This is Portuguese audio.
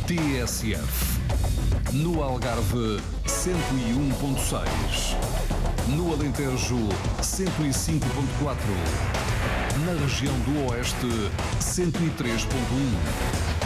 TSF. No Algarve, 101.6. No Alentejo, 105.4. Na região do Oeste, 103.1.